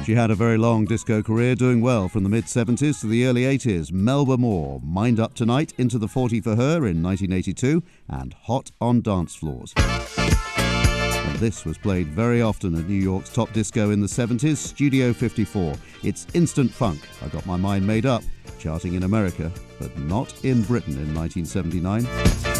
She had a very long disco career, doing well from the mid-70s to the early 80s. Melba Moore, Mind Up Tonight, into the 40 for her in 1982, and Hot on Dance Floors. And this was played very often at New York's top disco in the 70s, Studio 54. It's instant funk, I Got My Mind Made Up, charting in America, but not in Britain in 1979.